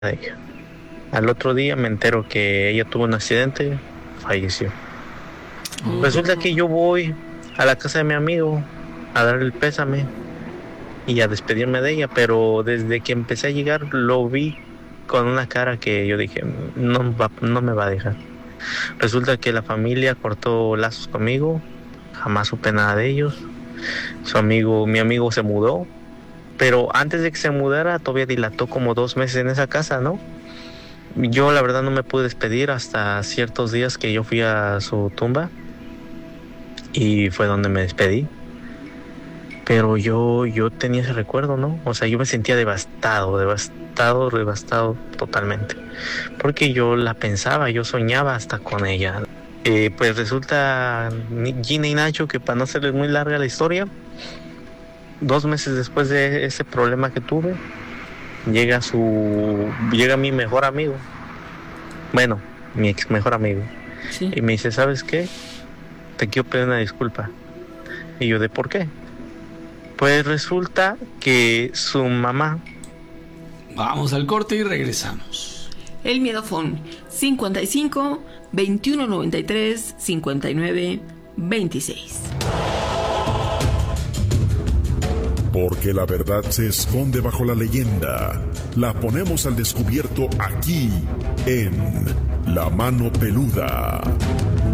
de ella. Al otro día me entero que ella tuvo un accidente, falleció. Resulta que yo voy a la casa de mi amigo a darle el pésame y a despedirme de ella, pero desde que empecé a llegar lo vi con una cara que yo dije, no me va a dejar. Resulta que la familia cortó lazos conmigo, jamás supe nada de ellos. Mi amigo se mudó, pero antes de que se mudara todavía dilató como 2 meses en esa casa, ¿no? Yo la verdad no me pude despedir hasta ciertos días que yo fui a su tumba y fue donde me despedí. Pero yo tenía ese recuerdo, ¿no? O sea, yo me sentía devastado totalmente. Porque yo la pensaba, yo soñaba hasta con ella. Pues resulta, Gina y Nacho, que para no hacerles muy larga la historia, 2 meses después de ese problema que tuve, llega mi mejor amigo, bueno, mi ex mejor amigo, Sí. y me dice, ¿sabes qué? Te quiero pedir una disculpa. Y yo, ¿de por qué? Pues resulta que su mamá. Vamos al corte y regresamos. El miedo phone 55 21 93 59 26. Porque la verdad se esconde bajo la leyenda. La ponemos al descubierto aquí en La Mano Peluda.